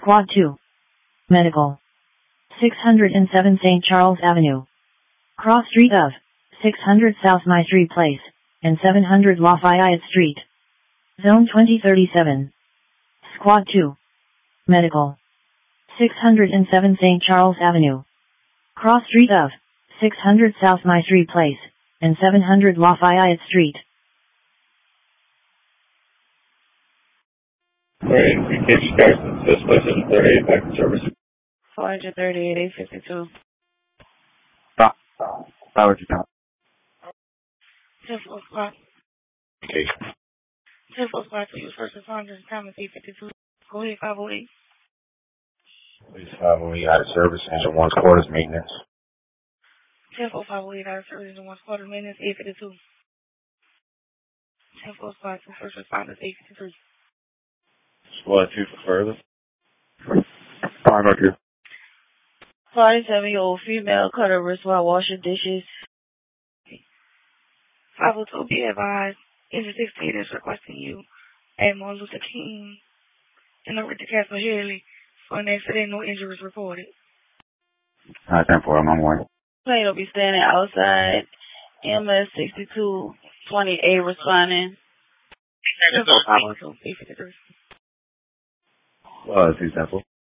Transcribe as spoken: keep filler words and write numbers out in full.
Squad two. Medical. six hundred seven Saint Charles Avenue. Cross Street of six hundred South Maestri Place and seven hundred Lafayette Street. Zone twenty thirty-seven. Squad two. Medical. six hundred seven Saint Charles Avenue. Cross Street of six hundred South Maestri Place and seven hundred Lafayette Street. Alright, we can start this place at thirty-eight back in service. four thirty-eight, eight fifty-two. Stop. Power to count. ten four squad. Okay. ten four squad to use first responders, time is eight fifty-two. Go ahead, five oh eight. Please, five oh eight out of service, engine one's quarters maintenance. ten four five oh eight out of service, engine one's quarter maintenance, eight fifty-two. ten four squad to first responders, eight fifty-three. Squad two for further. Five oh two. forty-seven-year-old female cut her wrist while washing dishes. five oh two, be advised, engine sixteen is requesting you at Martin Luther King in the Richard Castle Haley for an accident. No injuries reported. Alright, ten four, I'm on my way. Plane will be standing outside M S sixty-two twenty-eight responding. ten four five oh two, eight fifty-three. Uh, two, ten four.